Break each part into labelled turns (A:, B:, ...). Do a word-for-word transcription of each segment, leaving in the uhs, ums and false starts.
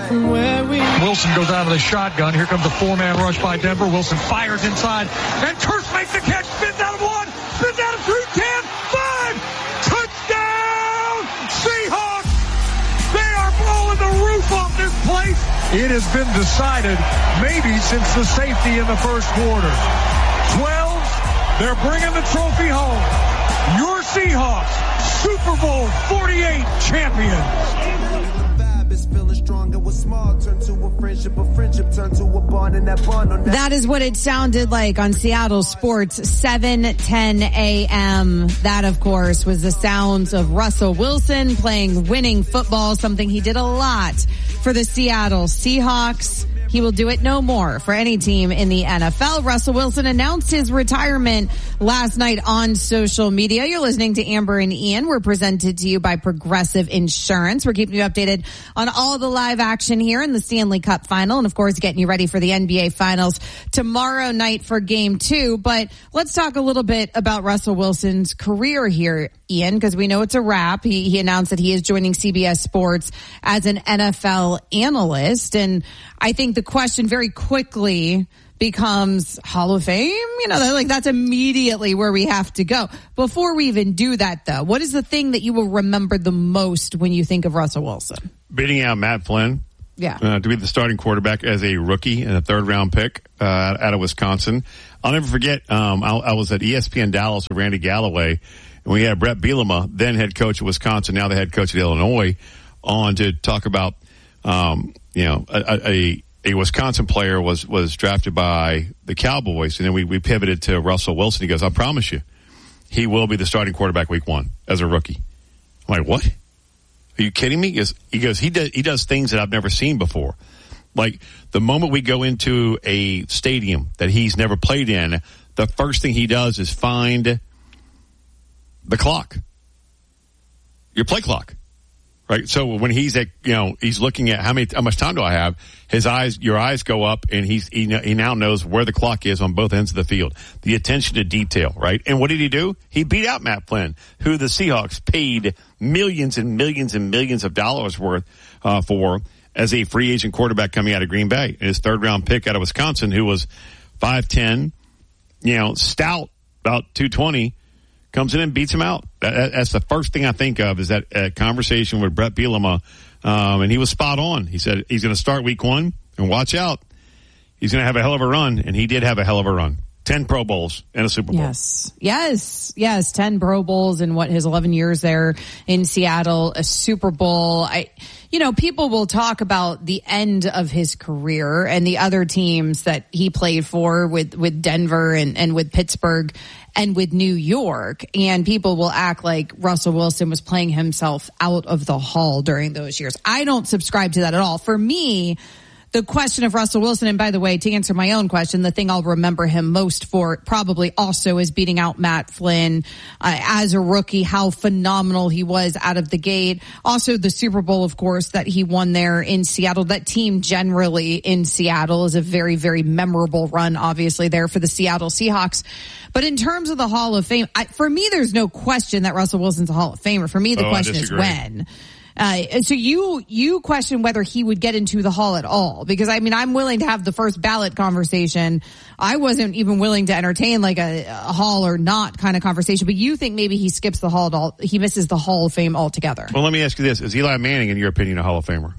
A: Wilson goes out of the shotgun. Here comes a four-man rush by Denver. Wilson fires inside, and Kearse makes the catch. Spins out of one, spins out of two, ten, five. Touchdown, Seahawks! They are blowing the roof off this place. It has been decided maybe since the safety in the first quarter. twelve, they're bringing the trophy home. Your Seahawks, Super Bowl forty-eight champions.
B: That is what it sounded like on Seattle Sports, seven ten a.m. That, of course, was the sounds of Russell Wilson playing winning football, something he did a lot for the Seattle Seahawks. He will do it no more for any team in the N F L. Russell Wilson announced his retirement last night on social media. You're listening to Amber and Ian. We're presented to you by Progressive Insurance. We're keeping you updated on all the live action here in the Stanley Cup final, and of course getting you ready for the N B A Finals tomorrow night for game two. But let's talk a little bit about Russell Wilson's career here, Ian, because we know it's a wrap. He, he announced that he is joining C B S Sports as an N F L analyst, and I think the question very quickly becomes Hall of Fame. You know, like that's immediately where we have to go. Before we even do that, though, what is the thing that you will remember the most when you think of Russell Wilson?
C: Beating out Matt Flynn.
B: Yeah.
C: Uh, to be the starting quarterback as a rookie and a third round pick uh, out of Wisconsin. I'll never forget, um, I, I was at E S P N Dallas with Randy Galloway, and we had Brett Bielema, then head coach of Wisconsin, now the head coach of Illinois, on to talk about, um, you know, a, a A Wisconsin player was, was drafted by the Cowboys, and then we, we pivoted to Russell Wilson. He goes, I promise you, he will be the starting quarterback week one as a rookie. I'm like, what? Are you kidding me? He goes, he, goes, he, does, he does things that I've never seen before. Like, the moment we go into a stadium that he's never played in, the first thing he does is find the clock, your play clock. Right. So when he's at, you know, he's looking at how many, how much time do I have? His eyes, your eyes go up, and he's, he, he now knows where the clock is on both ends of the field. The attention to detail, right? And what did he do? He beat out Matt Flynn, who the Seahawks paid millions and millions and millions of dollars worth, uh, for as a free agent quarterback coming out of Green Bay. And his third round pick out of Wisconsin, who was five ten, you know, stout, about two twenty. Comes in and beats him out. That, that's the first thing I think of is that uh, conversation with Brett Bielema, um, and he was spot on. He said he's going to start week one, and watch out. He's going to have a hell of a run, and he did have a hell of a run. Ten Pro Bowls and a Super Bowl.
B: Yes, yes, yes. Ten Pro Bowls in what, his eleven years there in Seattle, a Super Bowl. I, you know, people will talk about the end of his career and the other teams that he played for with, with Denver and, and with Pittsburgh and with New York. And people will act like Russell Wilson was playing himself out of the hall during those years. I don't subscribe to that at all. For me, the question of Russell Wilson, and by the way, to answer my own question, the thing I'll remember him most for probably also is beating out Matt Flynn uh, as a rookie, how phenomenal he was out of the gate. Also the Super Bowl, of course, that he won there in Seattle. That team generally in Seattle is a very, very memorable run, obviously, there for the Seattle Seahawks. But in terms of the Hall of Fame, I, for me, there's no question that Russell Wilson's a Hall of Famer. For me, the
C: oh,
B: question is when. Uh, so you, you question whether he would get into the Hall at all, because I mean, I'm willing to have the first ballot conversation. I wasn't even willing to entertain like a, a Hall or not kind of conversation, but you think maybe he skips the Hall at all, he misses the Hall of Fame altogether.
C: Well, let me ask you this. Is Eli Manning, in your opinion, a Hall of Famer?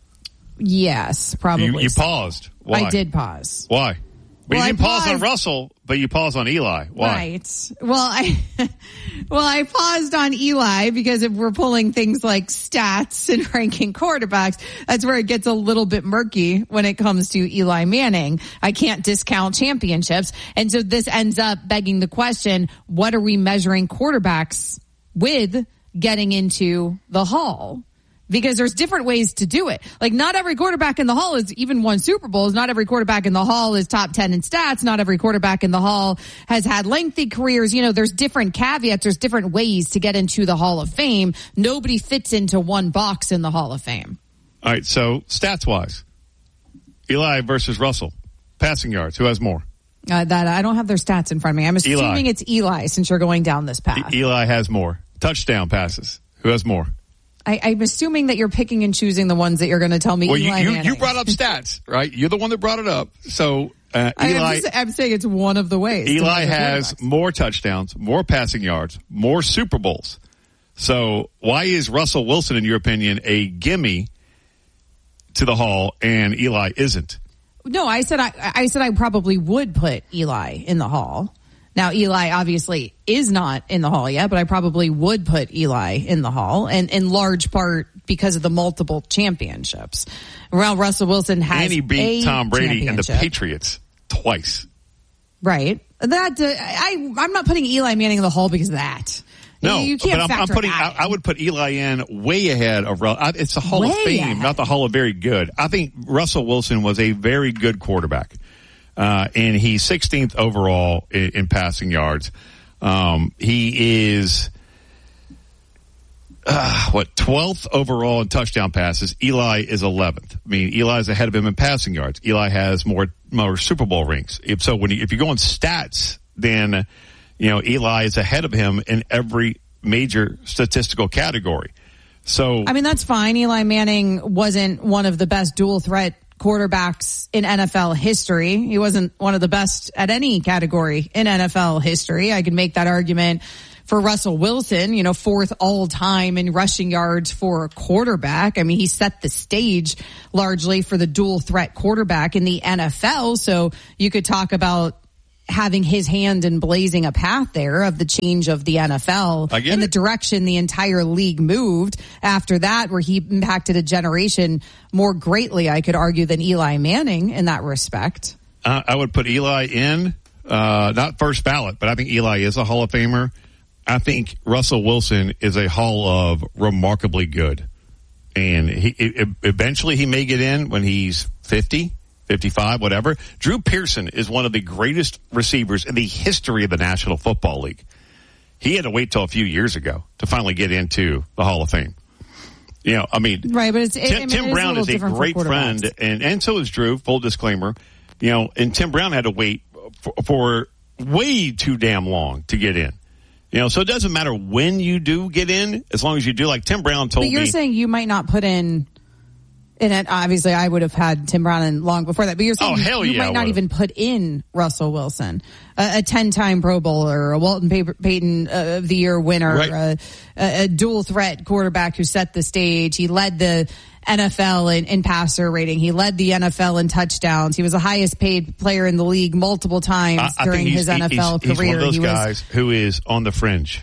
B: Yes, probably.
C: You, you
B: so.
C: paused. Why?
B: I did pause.
C: Why? Well,
B: well,
C: you didn't
B: I
C: pause
B: paused.
C: on Russell, but you paused on Eli. Why?
B: Right. Well, I, well, I paused on Eli because if we're pulling things like stats and ranking quarterbacks, that's where it gets a little bit murky when it comes to Eli Manning. I can't discount championships. And so this ends up begging the question, what are we measuring quarterbacks with getting into the Hall? Because there's different ways to do it. Like, not every quarterback in the Hall is even won Super Bowls. Not every quarterback in the Hall is top ten in stats. Not every quarterback in the Hall has had lengthy careers. You know, there's different caveats. There's different ways to get into the Hall of Fame. Nobody fits into one box in the Hall of Fame.
C: All right, so stats-wise, Eli versus Russell. Passing yards, who has more?
B: Uh, that I don't have their stats in front of me. I'm assuming
C: Eli.
B: it's Eli since you're going down this path.
C: E- Eli has more. Touchdown passes, who has more?
B: I, I'm assuming that you're picking and choosing the ones that you're going to tell me.
C: Well,
B: Eli
C: you, you,
B: Manning.
C: you brought up stats, right? You're the one that brought it up. So uh, Eli,
B: I'm, just, I'm saying it's one of the ways.
C: Eli has more touchdowns, more passing yards, more Super Bowls. So why is Russell Wilson, in your opinion, a gimme to the Hall and Eli isn't?
B: No, I said I, I said I probably would put Eli in the Hall. Now, Eli obviously is not in the Hall yet, but I probably would put Eli in the Hall, and in large part because of the multiple championships. Well, Russell Wilson has
C: and he beat
B: a
C: Tom Brady and the
B: championship.
C: Patriots twice.
B: Right. That uh, I I'm not putting Eli Manning in the Hall because of that.
C: No,
B: you can't
C: but I'm,
B: factor
C: I'm putting.
B: that
C: I, I would put Eli in way ahead of. I, it's the Hall
B: Way
C: of Fame,
B: ahead.
C: not the Hall of Very Good. I think Russell Wilson was a very good quarterback, uh, and he's sixteenth overall in, in passing yards. Um, he is uh, what twelfth overall in touchdown passes. Eli is eleventh. I mean, Eli's ahead of him in passing yards. Eli has more more Super Bowl rings. If so, when you, if you go on stats, then you know, Eli is ahead of him in every major statistical category. So,
B: I mean, that's fine. Eli Manning wasn't one of the best dual threat quarterbacks in N F L history. He wasn't one of the best at any category in N F L history. I could make that argument for Russell Wilson, you know, fourth all time in rushing yards for a quarterback. I mean, he set the stage largely for the dual threat quarterback in the N F L. So you could talk about having his hand in blazing a path there of the change of the N F L in the direction the entire league moved after that, where he impacted a generation more greatly, I could argue, than Eli Manning in that respect.
C: Uh, I would put Eli in, uh, not first ballot, but I think Eli is a Hall of Famer. I think Russell Wilson is a Hall of remarkably good. And he it, eventually he may get in when he's fifty. fifty-five, whatever. Drew Pearson is one of the greatest receivers in the history of the National Football League. He had to wait till a few years ago to finally get into the Hall of Fame. You know, I mean,
B: right, but it's,
C: Tim,
B: I mean,
C: Tim
B: it
C: Brown
B: is
C: is
B: a,
C: a great friend, and, and so is Drew, full disclaimer. You know, and Tim Brown had to wait for, for way too damn long to get in. You know, so it doesn't matter when you do get in, as long as you do. Like Tim Brown told me.
B: But you're
C: me,
B: saying you might not put in... And it, obviously, I would have had Tim Brown in long before that. But you're saying
C: oh, hell
B: you, you
C: yeah,
B: might not even put in Russell Wilson, a ten-time Pro Bowler, a Walton Payton uh, of the Year winner,
C: right.
B: a, a, a dual-threat quarterback who set the stage. He led the N F L in, in passer rating. He led the N F L in touchdowns. He was the highest-paid player in the league multiple times
C: I, I
B: during
C: think
B: his N F L
C: he's,
B: career.
C: He's one of those
B: he
C: guys
B: was,
C: who is on the fringe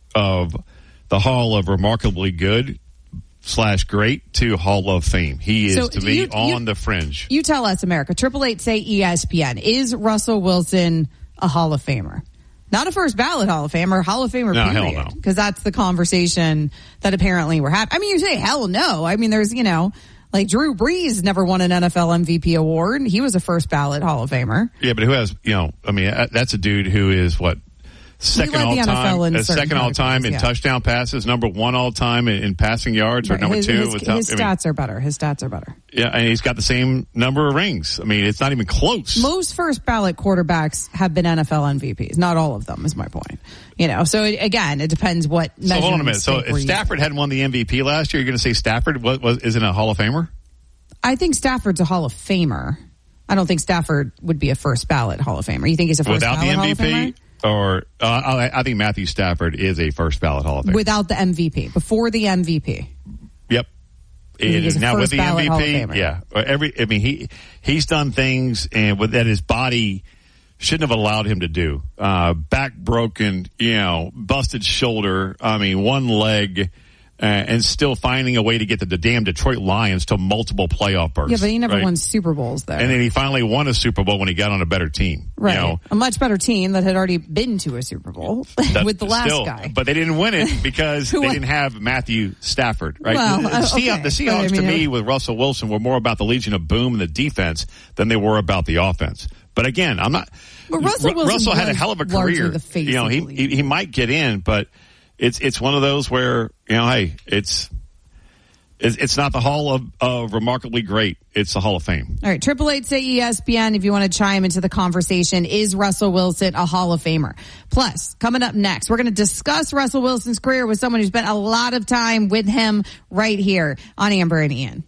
C: of the Hall of Remarkably Good slash great to Hall of Fame. He is,
B: so
C: to me,
B: you,
C: on
B: you,
C: the fringe.
B: You tell us, America. Triple eight say E S P N. Is Russell Wilson a Hall of Famer? Not a first ballot Hall of Famer, Hall of Famer,
C: no,
B: period.
C: hell no.
B: Because that's the conversation that apparently we're having. I mean, you say hell no. I mean, there's, you know, like Drew Brees never won an N F L M V P award. He was a first ballot Hall of Famer.
C: Yeah, but who has, you know, I mean, that's a dude who is, what, second all time, uh, second all time in
B: yeah.
C: touchdown passes, number one all time in, in passing yards, or
B: right.
C: number
B: his,
C: two.
B: His,
C: with
B: his
C: top,
B: stats
C: I mean,
B: are better. His stats are better.
C: Yeah, and he's got the same number of rings. I mean, it's not even close.
B: Most first ballot quarterbacks have been N F L M V Ps. Not all of them, is my point. You know, so it, again, it depends what.
C: So hold on a minute. So if Stafford hadn't won the M V P last year, you're going to say Stafford was, was isn't a Hall of Famer?
B: I think Stafford's a Hall of Famer. I don't think Stafford would be a first ballot Hall of Famer. You think he's a first
C: without
B: ballot
C: the M V P?
B: Hall of Famer?
C: Or uh, I, I think Matthew Stafford is a first ballot Hall of Famer.
B: Without the M V P, before the M V P.
C: Yep.
B: It is
C: now with the M V P,
B: Famer.
C: yeah. Every I mean he he's done things and with that his body shouldn't have allowed him to do. Uh, back broken, you know, busted shoulder. I mean, one leg. Uh, and still finding a way to get the, the damn Detroit Lions to multiple playoff berths.
B: Yeah, but he never
C: right?
B: won Super Bowls there.
C: And then he finally won a Super Bowl when he got on a better team.
B: Right.
C: You know?
B: A much better team that had already been to a Super Bowl with the last
C: still,
B: guy.
C: But they didn't win it because they didn't have Matthew Stafford, right?
B: Well,
C: the, the,
B: uh,
C: Seahawks,
B: okay.
C: the Seahawks
B: I mean,
C: to me with Russell Wilson were more about the Legion of Boom and the defense than they were about the offense. But again, I'm not.
B: But Russell, Wilson
C: Russell had a hell of a career.
B: The face
C: you know, he, he he might get in, but it's it's one of those where you know, hey, it's. It's, it's not the Hall of, of Remarkably Great. It's the Hall of Fame.
B: All right. Triple eight say E S P N if you want to chime into the conversation. Is Russell Wilson a Hall of Famer? Plus, coming up next, we're going to discuss Russell Wilson's career with someone who spent a lot of time with him right here on Amber and Ian.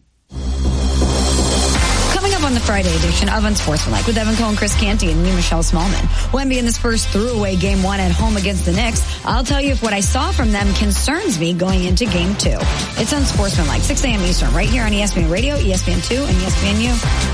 D: On the Friday edition of Unsportsmanlike with Evan Cohen, Chris Canty, and me, Michelle Smallman. Wemby in this first throwaway game one at home against the Knicks. I'll tell you if what I saw from them concerns me going into game two. It's Unsportsmanlike, six a.m. Eastern, right here on E S P N Radio, E S P N two, and E S P N U.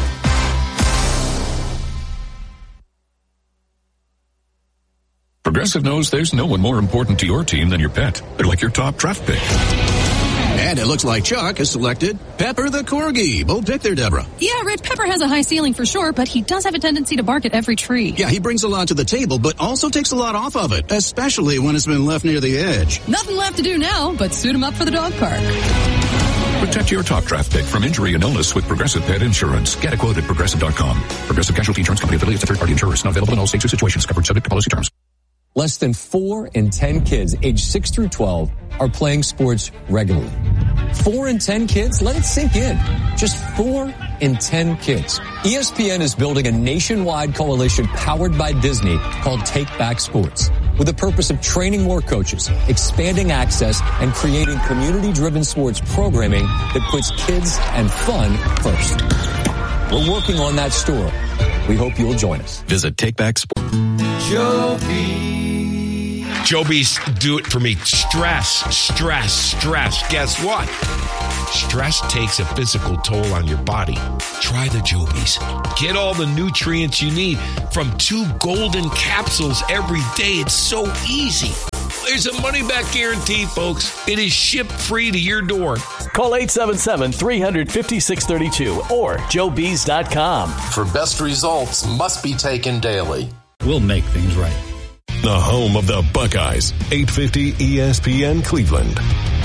E: Progressive knows there's no one more important to your team than your pet. They're like your top draft pick.
F: And it looks like Chuck has selected Pepper the Corgi. Bold pick there, Deborah.
G: Yeah, Rich, Pepper has a high ceiling for sure, but he does have a tendency to bark at every tree.
F: Yeah, he brings a lot to the table, but also takes a lot off of it, especially when it's been left near the edge.
G: Nothing left to do now but suit him up for the dog park.
E: Protect your top draft pick from injury and illness with Progressive Pet Insurance. Get a quote at Progressive dot com. Progressive Casualty Insurance Company affiliates of third-party insurers. Not available in all states or situations. Covered subject to policy terms.
H: Less than four in ten kids aged six through twelve are playing sports regularly. Four in ten kids? Let it sink in. Just four in ten kids. E S P N is building a nationwide coalition powered by Disney called Take Back Sports, with the purpose of training more coaches, expanding access, and creating community-driven sports programming that puts kids and fun first. We're working on that story. We hope you'll join us.
F: Visit Take Back Sports.
I: Joby. Joby's do it for me. Stress, stress, stress. Guess what? Stress takes a physical toll on your body. Try the Joby's. Get all the nutrients you need from two golden capsules every day. It's so easy. There's a money-back guarantee, folks. It is shipped free to your door.
J: Call eight seven seven, three hundred, fifty-six thirty-two or joe bees dot com.
K: For best results must be taken daily.
L: We'll make things right.
M: The home of the Buckeyes, eight fifty E S P N Cleveland.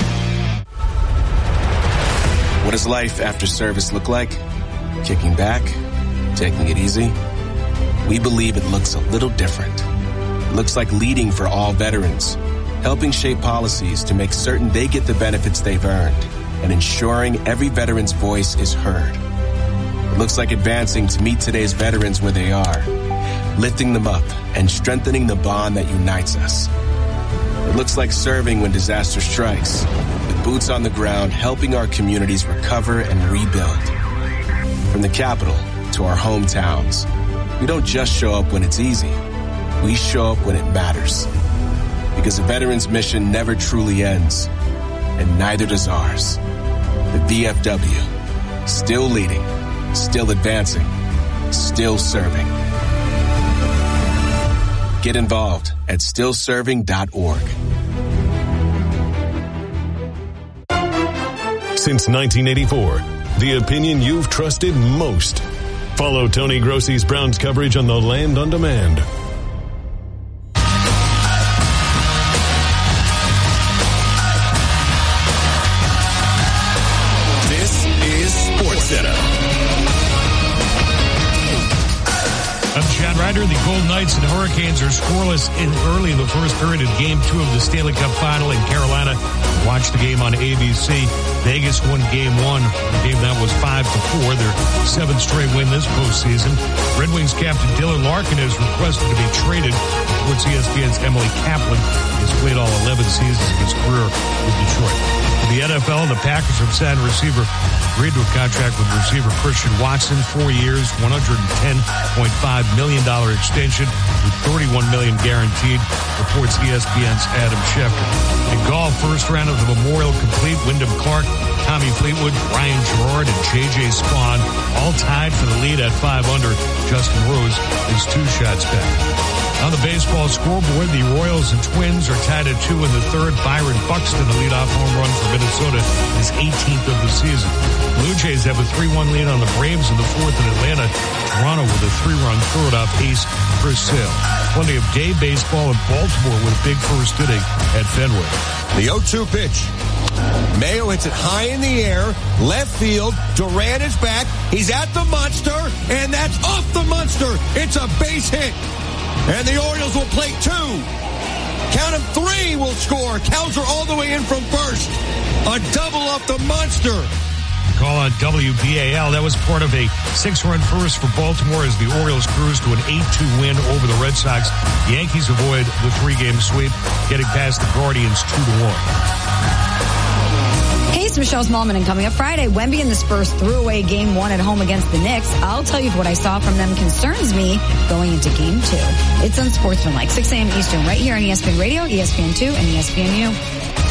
N: What does life after service look like? Kicking back? Taking it easy? We believe it looks a little different. It looks like leading for all veterans, helping shape policies to make certain they get the benefits they've earned, and ensuring every veteran's voice is heard. It looks like advancing to meet today's veterans where they are, lifting them up and strengthening the bond that unites us. It looks like serving when disaster strikes, with boots on the ground helping our communities recover and rebuild. From the capital to our hometowns, we don't just show up when it's easy. We show up when it matters. Because a veteran's mission never truly ends, and neither does ours. The V F W, still leading, still advancing, still serving. Get involved at still serving dot org.
M: Since nineteen eighty-four, the opinion you've trusted most. Follow Tony Grossi's Browns coverage on The Land on Demand. This is SportsCenter.
O: I'm Chad Ryder. The Golden Knights and Hurricanes are scoreless in early in the first period of Game two of the Stanley Cup Final in Carolina. Watch the game on A B C. Vegas won Game one. The game that was five to four. Their seventh straight win this postseason. Red Wings captain Dylan Larkin is requested to be traded. Reports E S P N's Emily Kaplan has played all eleven seasons of his career with Detroit. In the N F L, the Packers have signed receiver agreed to a contract with receiver Christian Watson, four years, one hundred ten point five million dollars extension with thirty-one million dollars guaranteed, reports E S P N's Adam Schefter. In golf, first round of the Memorial complete. Wyndham Clark, Tommy Fleetwood, Ryan Gerard, and J J Spawn all tied for the lead at five under. Justin Rose is two shots back. On the baseball scoreboard, the Royals and Twins are tied at two in the third. Byron Buxton, the leadoff home run for Minnesota, is eighteenth of the season. Blue Jays have a three one lead on the Braves in the fourth in Atlanta. Toronto with a three-run third off ace Chris Sale. Plenty of day baseball in Baltimore with a big first inning at Fenway.
P: The oh two pitch. Mayo hits it high in the air, left field. Duran is back. He's at the Munster, and that's off the Munster. It's a base hit. And the Orioles will play two. Count him, three will score. Kowser all the way in from first. A double off the monster.
O: Call on W B A L. That was part of a six-run first for Baltimore as the Orioles cruised to an eight two win over the Red Sox. Yankees avoid the three-game sweep, getting past the Guardians two to one.
D: Hey, it's Michelle Smallman, and coming up Friday, Wemby and the Spurs threw away game one at home against the Knicks. I'll tell you if what I saw from them concerns me going into game two. It's Unsportsmanlike, six a.m. Eastern, right here on E S P N Radio, E S P N two, and E S P N U.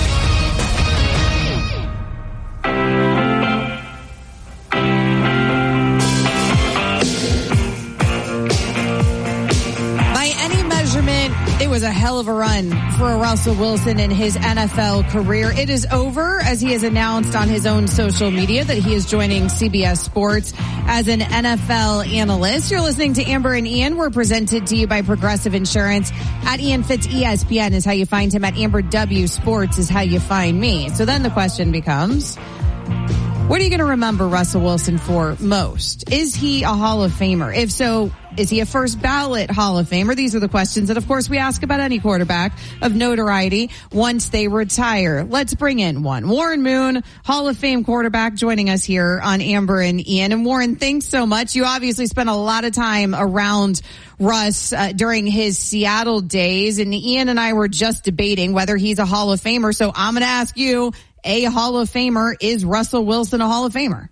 B: It was a hell of a run for Russell Wilson in his N F L career. It is over, as he has announced on his own social media that he is joining C B S Sports as an N F L analyst. You're listening to Amber and Ian. We're presented to you by Progressive Insurance. At Ian Fitz E S P N is how you find him. At Amber W Sports is how you find me. So then the question becomes, what are you going to remember Russell Wilson for most? Is he a Hall of Famer? If so, is he a first ballot Hall of Famer? These are the questions that, of course, we ask about any quarterback of notoriety once they retire. Let's bring in one. Warren Moon, Hall of Fame quarterback, joining us here on Amber and Ian. And Warren, thanks so much. You obviously spent a lot of time around Russ uh, during his Seattle days. And Ian and I were just debating whether he's a Hall of Famer. So I'm going to ask you, a Hall of Famer, is Russell Wilson a Hall of Famer?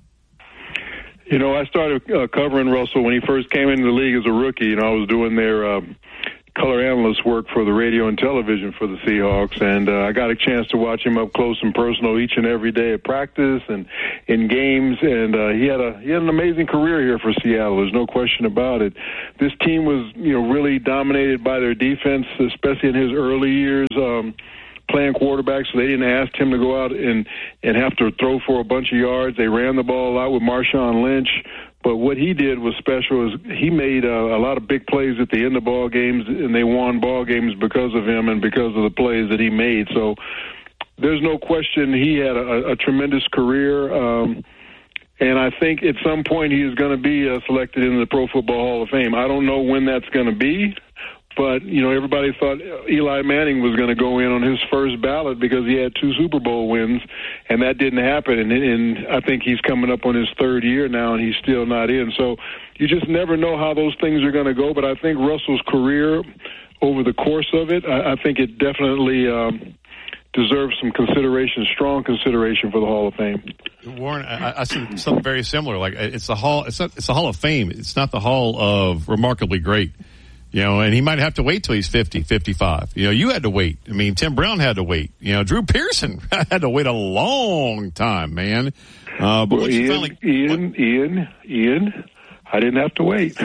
L: You know, I started uh, covering Russell when he first came into the league as a rookie. You know, I was doing their uh, color analyst work for the radio and television for the Seahawks, and uh, I got a chance to watch him up close and personal each and every day at practice and in games. And uh, he had a he had an amazing career here for Seattle. There's no question about it. This team was, you know, really dominated by their defense, especially in his early years. Um, playing quarterback, so they didn't ask him to go out and, and have to throw for a bunch of yards. They ran the ball a lot with Marshawn Lynch. But what he did was special. Is he made uh, a lot of big plays at the end of ball games, and they won ball games because of him and because of the plays that he made. So there's no question he had a, a tremendous career. Um, and I think at some point he is going to be uh, selected into the Pro Football Hall of Fame. I don't know when that's going to be. But, you know, everybody thought Eli Manning was going to go in on his first ballot because he had two Super Bowl wins, and that didn't happen. And, and I think he's coming up on his third year now, and he's still not in. So you just never know how those things are going to go. But I think Russell's career over the course of it, I, I think it definitely um, deserves some consideration, strong consideration for the Hall of Fame.
C: Warren, I, I see something very similar. Like it's the Hall, it's not, it's the Hall of Fame. It's not the Hall of Remarkably Great. You know, and he might have to wait till he's fifty, fifty-five. You know, you had to wait. I mean, Tim Brown had to wait. You know, Drew Pearson had to wait a long time, man. Uh, but
L: well, Ian, finally, Ian, what? Ian, Ian, I didn't have to wait.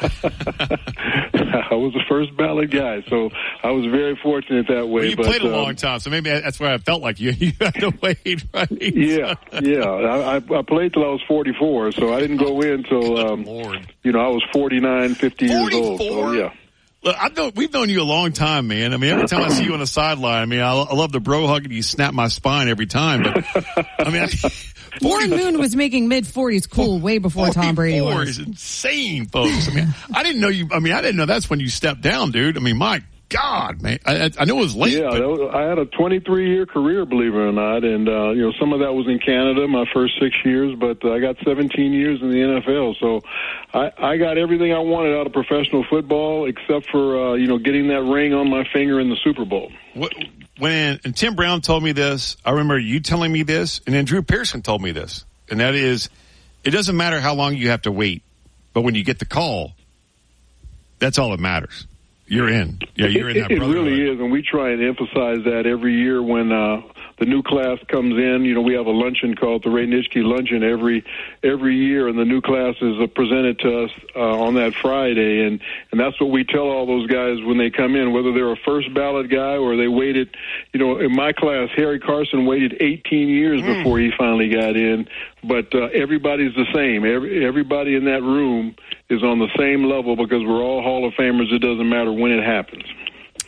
L: I was the first ballot guy, so I was very fortunate that way.
C: Well, you
L: but,
C: played a
L: um,
C: long time, so maybe that's why I felt like you, you had to wait, right?
L: Yeah, yeah. I, I played till I was forty-four, so I didn't go in till, um, you know, I was forty-nine, fifty years old. So, yeah.
C: Look, I've known, we've known you a long time, man. I mean, every time I see you on the sideline, I mean, I, I love the bro hug and you snap my spine every time. But I mean, I,
B: Warren Moon was making mid forties cool way before Tom Brady was.
C: is insane, folks. I mean, I didn't know you. I mean, I didn't know that's when you stepped down, dude. I mean, my God, man. I, I know it was late.
L: Yeah,
C: but...
L: was, I had a twenty-three year career, believe it or not, and uh, you know, some of that was in Canada, my first six years, but uh, I got seventeen years in the N F L, so I, I got everything I wanted out of professional football, except for uh, you know, getting that ring on my finger in the Super Bowl.
C: What, when and Tim Brown told me this, I remember you telling me this, and then Drew Pearson told me this, and that is, it doesn't matter how long you have to wait, but when you get the call, that's all that matters. You're in. Yeah, you're in that
L: It, it
C: brotherhood.
L: really is, and we try and emphasize that every year when uh, the new class comes in. You know, we have a luncheon called the Ray Nitschke Luncheon every every year, and the new class is uh, presented to us uh, on that Friday, and, and that's what we tell all those guys when they come in, whether they're a first ballot guy or they waited. You know, in my class, Harry Carson waited eighteen years mm. before he finally got in, but uh, everybody's the same. Every, everybody in that room is on the same level because we're all Hall of Famers. It doesn't matter when it happens.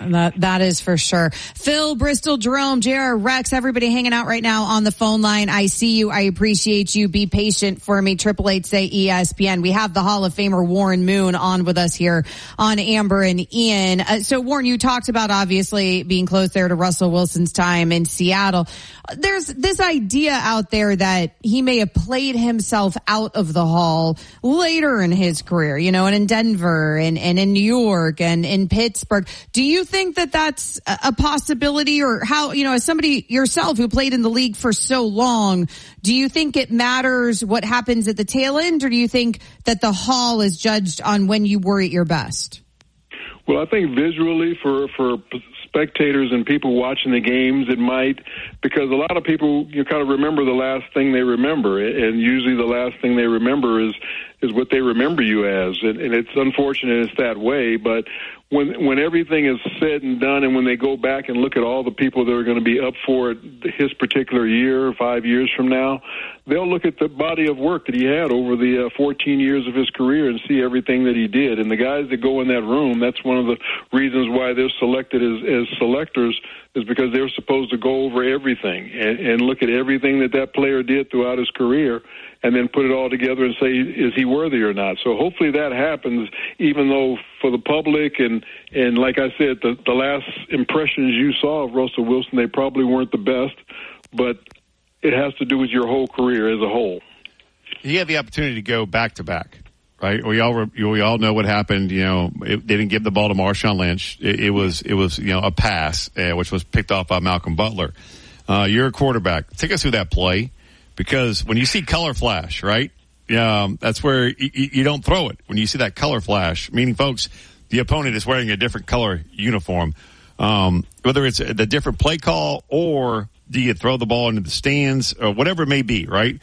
B: That that is for sure. Phil, Bristol, Jerome, J R, Rex, everybody hanging out right now on the phone line. I see you. I appreciate you. Be patient for me. Triple eight say E S P N. We have the Hall of Famer Warren Moon on with us here on Amber and Ian. Uh, so Warren, you talked about obviously being close there to Russell Wilson's time in Seattle. There's this idea out there that he may have played himself out of the Hall later in his career, you know, and in Denver and, and in New York and in Pittsburgh. Do you think that that's a possibility, or how, you know, as somebody yourself who played in the league for so long, do you think it matters what happens at the tail end, or do you think that the Hall is judged on when you were at your best?
L: Well, I think visually for, for spectators and people watching the games, it might, because a lot of people, you kind of remember the last thing they remember, and usually the last thing they remember is, is what they remember you as, and, and it's unfortunate it's that way, but when when everything is said and done, and when they go back and look at all the people that are going to be up for it his particular year, five years from now, they'll look at the body of work that he had over the uh, fourteen years of his career and see everything that he did. And the guys that go in that room, that's one of the reasons why they're selected as, as selectors, is because they're supposed to go over everything and, and look at everything that that player did throughout his career, and then put it all together and say, is he worthy or not? So hopefully that happens, even though for the public and, and like I said, the, the last impressions you saw of Russell Wilson, they probably weren't the best, but it has to do with your whole career as a whole.
C: He had the opportunity to go back-to-back, right? We all we all know what happened. You know, it, they didn't give the ball to Marshawn Lynch. It, it was, it was you know, a pass, uh, which was picked off by Malcolm Butler. Uh, you're a quarterback. Take us through that play. Because when you see color flash, right, um, that's where you, you don't throw it. When you see that color flash, meaning, folks, the opponent is wearing a different color uniform. Um, whether it's the different play call, or do you throw the ball into the stands, or whatever it may be, right?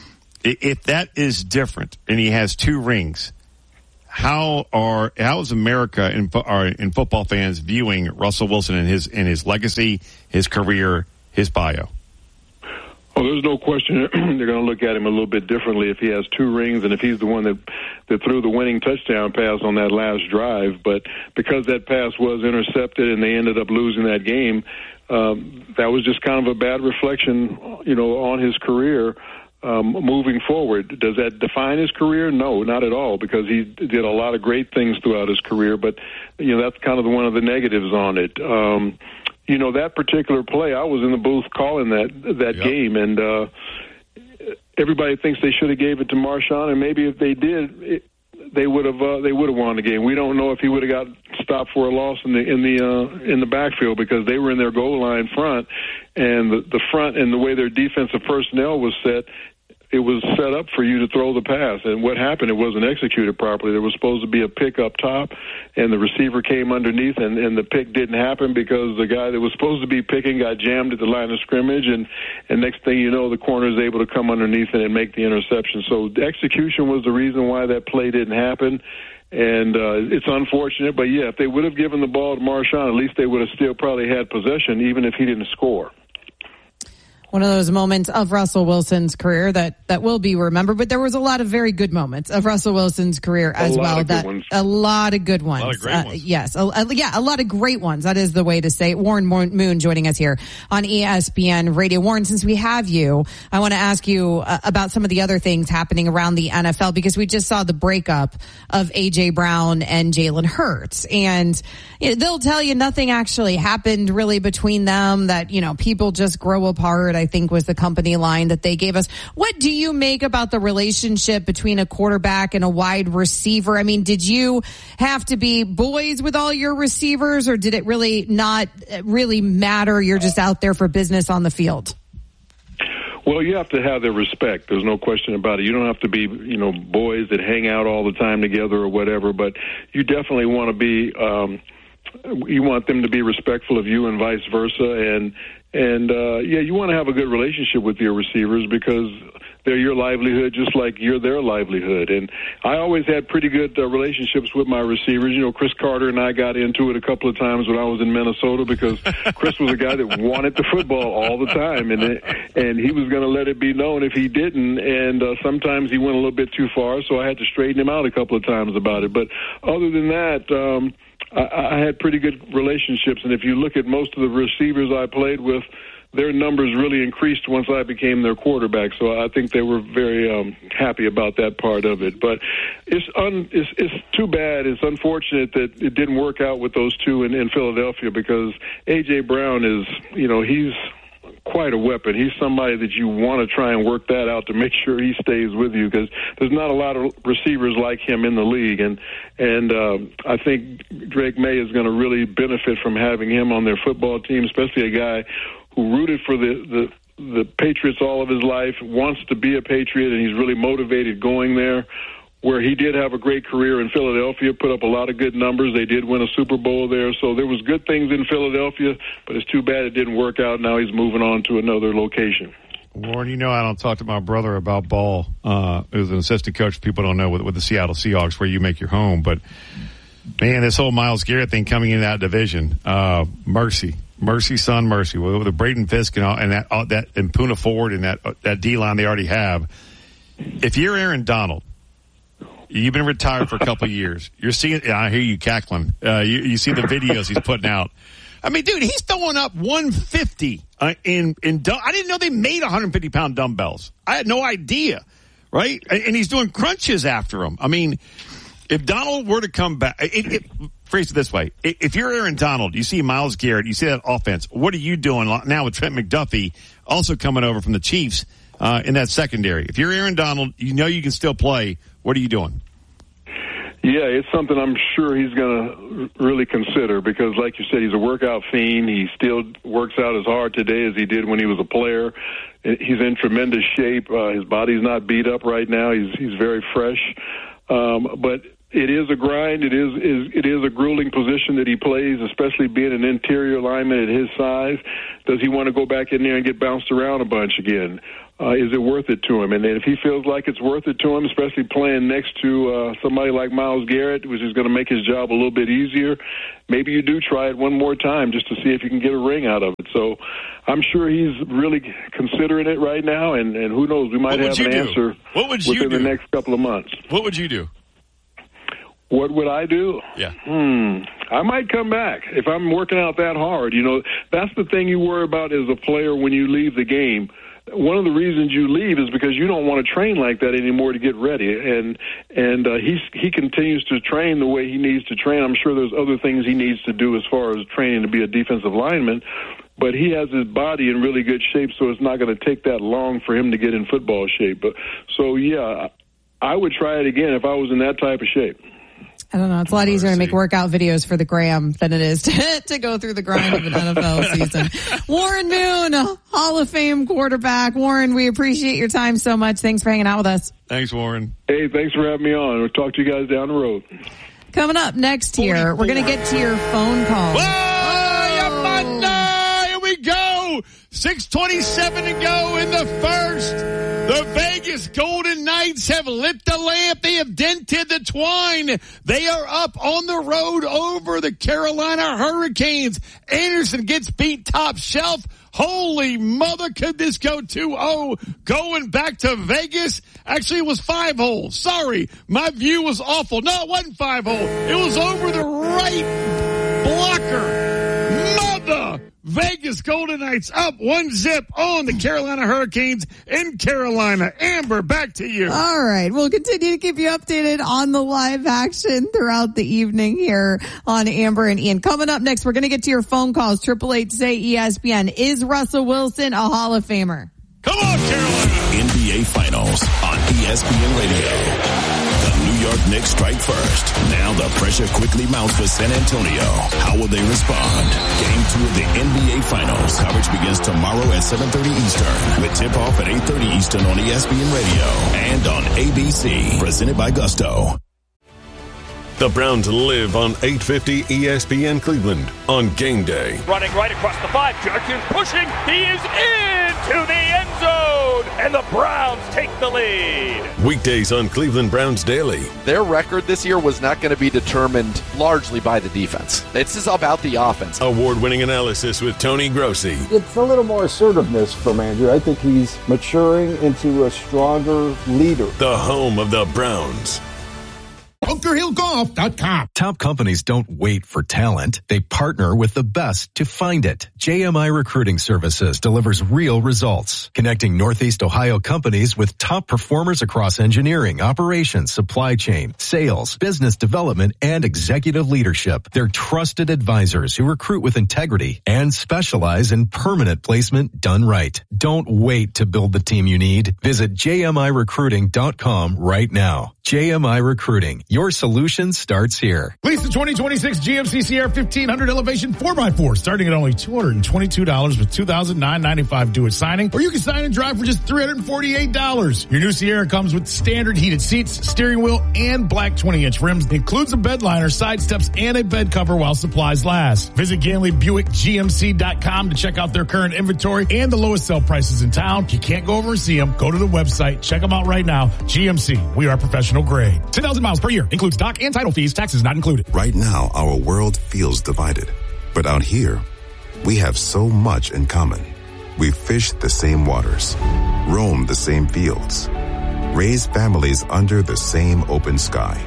C: If that is different and he has two rings, how are how is America and, and football fans viewing Russell Wilson and his and his legacy, his career, his bio?
L: Well, there's no question they're going to look at him a little bit differently if he has two rings and if he's the one that, that threw the winning touchdown pass on that last drive. But because that pass was intercepted and they ended up losing that game, um, that was just kind of a bad reflection, you know, on his career. Um, moving forward, does that define his career? No, not at all, because he did a lot of great things throughout his career. But, you know, that's kind of one of the negatives on it. Um, You know, that particular play, I was in the booth calling that that yep. game, and uh, everybody thinks they should have gave it to Marshawn, and maybe if they did, it, they would have uh, they would have won the game. We don't know if he would have got stopped for a loss in the in the uh, in the backfield, because they were in their goal line front, and the, the front and the way their defensive personnel was set, it was set up for you to throw the pass. And what happened, it wasn't executed properly. There was supposed to be a pick up top, and the receiver came underneath, and, and the pick didn't happen because the guy that was supposed to be picking got jammed at the line of scrimmage, and, and next thing you know, the corner is able to come underneath it and make the interception. So the execution was the reason why that play didn't happen. And uh, it's unfortunate, but yeah, if they would have given the ball to Marshawn, at least they would have still probably had possession, even if he didn't score.
B: One of those moments of Russell Wilson's career that, that will be remembered, but there was a lot of very good moments of Russell Wilson's career as well. That a lot of good ones.
C: A lot of great
B: uh,
C: ones.
B: Yes, a, a, yeah, a lot of great ones. That is the way to say it. Warren Moon joining us here on E S P N Radio. Warren, since we have you, I want to ask you uh, about some of the other things happening around the N F L, because we just saw the breakup of A J Brown and Jalen Hurts, and you know, they'll tell you nothing actually happened really between them. That you know, people just grow apart, I think was the company line that they gave us. What do you make about the relationship between a quarterback and a wide receiver? I mean, did you have to be boys with all your receivers, or did it really not really matter? You're just out there for business on the field.
L: Well, you have to have their respect. There's no question about it. You don't have to be, you know, boys that hang out all the time together or whatever, but you definitely want to be, um, you want them to be respectful of you and vice versa. And, and, uh, yeah, you want to have a good relationship with your receivers, because they're your livelihood just like you're their livelihood. And I always had pretty good uh, relationships with my receivers. You know, Chris Carter and I got into it a couple of times when I was in Minnesota because Chris was a guy that wanted the football all the time, and it, and he was going to let it be known if he didn't. And uh, sometimes he went a little bit too far, so I had to straighten him out a couple of times about it. But other than that, um, I, I had pretty good relationships. And if you look at most of the receivers I played with, their numbers really increased once I became their quarterback. So I think they were very um, happy about that part of it. But it's, un, it's it's too bad. It's unfortunate that it didn't work out with those two in, in Philadelphia, because A J. Brown is, you know, he's quite a weapon. He's somebody that you want to try and work that out to make sure he stays with you, because there's not a lot of receivers like him in the league. And and uh, I think Drake May is going to really benefit from having him on their football team, especially a guy who rooted for the, the, the Patriots all of his life, wants to be a Patriot, and he's really motivated going there, where he did have a great career in Philadelphia, put up a lot of good numbers. They did win a Super Bowl there. So there was good things in Philadelphia, but it's too bad it didn't work out. Now he's moving on to another location.
C: Warren, you know I don't talk to my brother about ball. Uh, who's an assistant coach, people don't know, with, with the Seattle Seahawks, where you make your home. But, man, this whole Myles Garrett thing coming in that division, uh, mercy. Mercy, son, mercy. With the Braden Fisk and, all, and that all, that and Puna Ford and that uh, that D line they already have. If you're Aaron Donald, you've been retired for a couple of years. You're seeing. I hear you cackling. Uh, you, you see the videos he's putting out. I mean, dude, he's throwing up one fifty uh, in in. I didn't know they made one hundred fifty pound dumbbells. I had no idea, right? And, and he's doing crunches after them. I mean, if Donald were to come back, it, it, phrase it this way: if you're Aaron Donald, you see Myles Garrett, you see that offense. What are you doing now with Trent McDuffie also coming over from the Chiefs uh, in that secondary? If you're Aaron Donald, you know you can still play. What are you doing?
L: Yeah, it's something I'm sure he's going to really consider, because, like you said, he's a workout fiend. He still works out as hard today as he did when he was a player. He's in tremendous shape. Uh, his body's not beat up right now. He's he's very fresh. Um, but it is a grind. It is, is it is a grueling position that he plays, especially being an interior lineman at his size. Does he want to go back in there and get bounced around a bunch again? Uh, is it worth it to him? And if he feels like it's worth it to him, especially playing next to uh, somebody like Myles Garrett, which is going to make his job a little bit easier, maybe you do try it one more time just to see if you can get a ring out of it. So I'm sure he's really considering it right now, and, and who knows, we might have an
C: do?
L: answer
C: what would
L: within
C: you do?
L: the next couple of months.
C: What would you do?
L: What would I do?
C: Yeah.
L: Hmm. I might come back if I'm working out that hard. You know, that's the thing you worry about as a player when you leave the game. One of the reasons you leave is because you don't want to train like that anymore to get ready. And and uh, he's, he continues to train the way he needs to train. I'm sure there's other things he needs to do as far as training to be a defensive lineman. But he has his body in really good shape, so it's not going to take that long for him to get in football shape. But so, yeah, I would try it again if I was in that type of shape.
B: I don't know. It's a lot easier to make workout videos for the gram than it is to, to go through the grind of an N F L season. Warren Moon, Hall of Fame quarterback. Warren, we appreciate your time so much. Thanks for hanging out with us.
C: Thanks, Warren.
L: Hey, thanks for having me on. We'll talk to you guys down the road.
B: Coming up next here, we're going to get to your phone call.
C: Whoa, Monday! Here we go! six twenty-seven to go in the first. The Vegas Golden Knights have lit the lamp. They have dented the twine. They are up on the road over the Carolina Hurricanes. Anderson gets beat top shelf. Holy mother, could this go two oh going back to Vegas? Actually, it was five holes. Sorry, my view was awful. No, it wasn't five hole. It was over the right blocker. Mother! Vegas Golden Knights up one zip on the Carolina Hurricanes in Carolina. Amber, back to you.
B: All right. We'll continue to keep you updated on the live action throughout the evening here on Amber and Ian. Coming up next, we're going to get to your phone calls. Triple eight say E S P N. Is Russell Wilson a Hall of Famer?
C: Come on, Carolina.
Q: N B A Finals on E S P N Radio. New York Knicks strike first. Now the pressure quickly mounts for San Antonio. How will they respond? Game two of the N B A Finals. Coverage begins tomorrow at seven thirty Eastern with tip-off at eight thirty Eastern on E S P N Radio and on A B C. Presented by Gusto.
M: The Browns live on eight fifty E S P N Cleveland on game day.
A: Running right across the five. Judkins pushing. He is into the end zone.
R: road, and the Browns take the lead.
M: Weekdays on Cleveland Browns Daily.
K: Their record this year was not going to be determined largely by the defense. This is about the offense.
M: Award-winning analysis with Tony Grossi.
S: It's a little more assertiveness from Andrew. I think he's maturing into a stronger leader.
M: The home of the Browns.
T: Bunker Hill Golf dot com.
U: Top companies don't wait for talent. They partner with the best to find it. J M I Recruiting Services delivers real results, connecting Northeast Ohio companies with top performers across engineering, operations, supply chain, sales, business development, and executive leadership. They're trusted advisors who recruit with integrity and specialize in permanent placement done right. Don't wait to build the team you need. Visit J M I recruiting dot com right now. J M I Recruiting. Your solution starts here.
T: Lease the twenty twenty-six G M C Sierra fifteen hundred Elevation four by four starting at only two hundred twenty-two dollars with two thousand nine hundred ninety-five due at signing, or you can sign and drive for just three hundred forty-eight dollars. Your new Sierra comes with standard heated seats, steering wheel, and black twenty-inch rims. Includes a bed liner, side steps, and a bed cover while supplies last. Visit Ganley Buick G M C dot com to check out their current inventory and the lowest sale prices in town. If you can't go over and see them, go to the website. Check them out right now. G M C, we are professional grade. ten thousand miles per year. Includes dock and title fees. Taxes not included.
V: Right now, our world feels divided. But out here, we have so much in common. We fish the same waters, roam the same fields, raise families under the same open sky.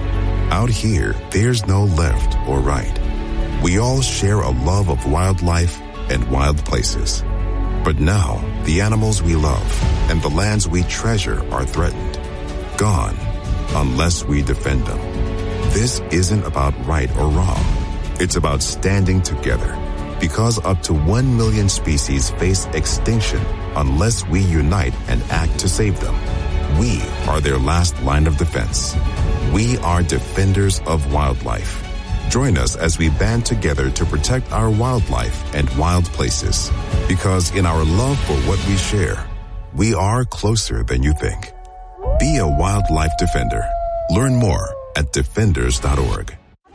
V: Out here, there's no left or right. We all share a love of wildlife and wild places. But now, the animals we love and the lands we treasure are threatened. Gone. Unless we defend them. This isn't about right or wrong. It's about standing together. Because up to one million species face extinction unless we unite and act to save them. We are their last line of defense. We are defenders of wildlife. Join us as we band together to protect our wildlife and wild places. Because in our love for what we share, we are closer than you think. Be a wildlife defender. Learn more at defenders dot org.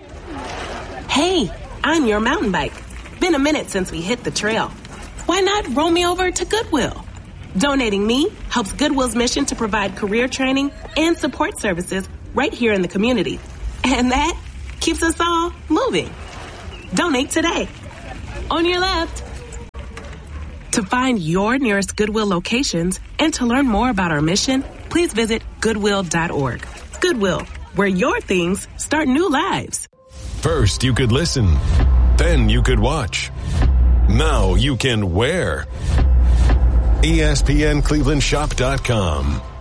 W: Hey, I'm your mountain bike. Been a minute since we hit the trail. Why not roll me over to Goodwill? Donating me helps Goodwill's mission to provide career training and support services right here in the community. And that keeps us all moving. Donate today. On your left. To find your nearest Goodwill locations and to learn more about our mission, please visit goodwill dot org. Goodwill, where your things start new lives.
M: First, you could listen. Then you could watch. Now you can wear. E S P N Cleveland Shop dot com.